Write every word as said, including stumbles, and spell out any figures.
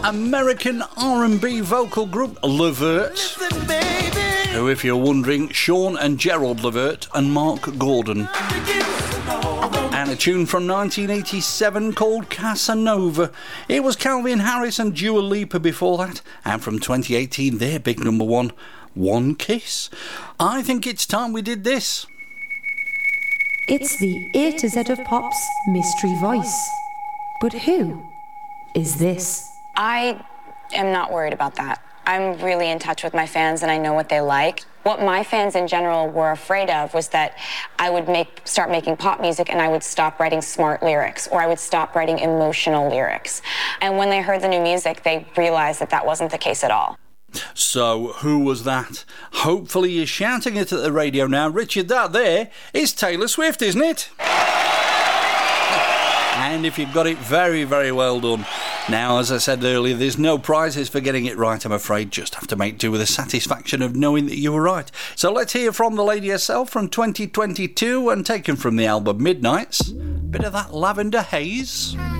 American R and B vocal group Levert, who, if you're wondering, Sean and Gerald Levert and Mark Gordon. And a tune from nineteen eighty-seven called Casanova. It was Calvin Harris and Dua Lipa before that, and from twenty eighteen, their big number one, One Kiss. I think it's time we did this. It's the A to Z of Pop's mystery voice. But who is this? I am not worried about that. I'm really in touch with my fans and I know what they like. What my fans in general were afraid of was that I would make start making pop music and I would stop writing smart lyrics, or I would stop writing emotional lyrics. And when they heard the new music, they realized that that wasn't the case at all. So, who was that? Hopefully you're shouting it at the radio now. Richard, that there is Taylor Swift, isn't it? And if you've got it, very, very well done. Now, as I said earlier, there's no prizes for getting it right, I'm afraid. Just have to make do with the satisfaction of knowing that you were right. So let's hear from the lady herself from twenty twenty-two and taken from the album Midnights. Bit of that Lavender Haze.